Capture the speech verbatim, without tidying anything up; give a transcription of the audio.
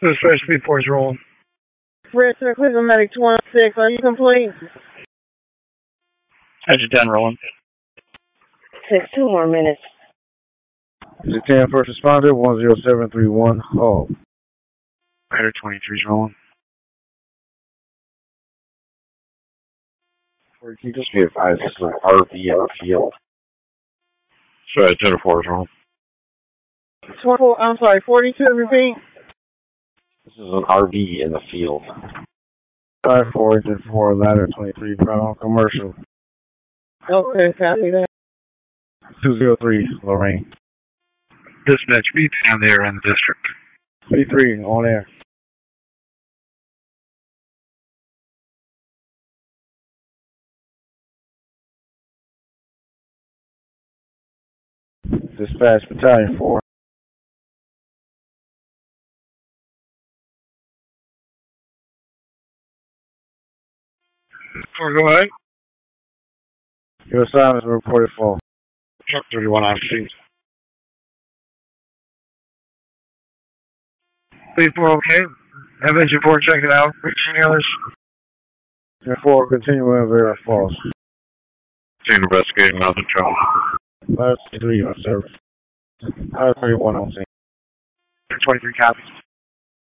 Dispatch speed force rolling. Richard, Cleveland Medic twenty-six, are you complete? Engine ten rolling. Six, two more minutes. Engine ten, first responder, one zero seven three one, hold. Rider twenty-three is rolling. Can you just be advised this is an R V in the field? Sorry, ten four is rolling. twenty-four, I'm sorry, forty-two, repeat. This is an R V in the field. five four, engine four, ladder twenty-three, front on commercial. Okay, copy that. two zero three, Lorraine. Dispatch, be down there in the district. twenty-three, on air. Dispatch, battalion four. Four, go ahead. Your assignment is reported full. Truck thirty-one on scene. Speed four, okay. Have engine four check it out. Reach any others? Engine four, continuing very false. Scene investigating, nothing trouble. Ladder twenty-three, on service. Ladder thirty-one, on scene. twenty-three copies.